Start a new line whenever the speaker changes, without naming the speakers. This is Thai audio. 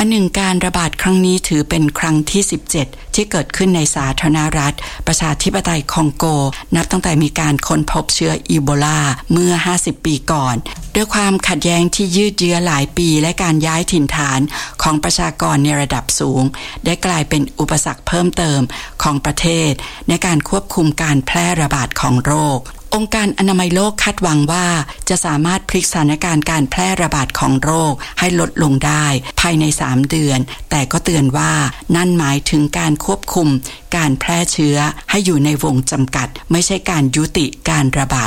อันหนึ่งการระบาดครั้งนี้ถือเป็นครั้งที่17ที่เกิดขึ้นในสาธารณรัฐประชาธิปไตยคองโกนับตั้งแต่มีการค้นพบเชื้ออีโบลาเมื่อ50ปีก่อนด้วยความขัดแย้งที่ยืดเยื้อหลายปีและการย้ายถิ่นฐานของประชากรในระดับสูงได้กลายเป็นอุปสรรคเพิ่มเติมของประเทศในการควบคุมการแพร่ระบาดของโรคองค์การอนามัยโลกคาดหวังว่าจะสามารถพลิกสถานการณ์การแพร่ระบาดของโรคให้ลดลงได้ภายใน3เดือนแต่ก็เตือนว่านั่นหมายถึงการควบคุมการแพร่เชื้อให้อยู่ในวงจำกัดไม่ใช่การยุติการระบาด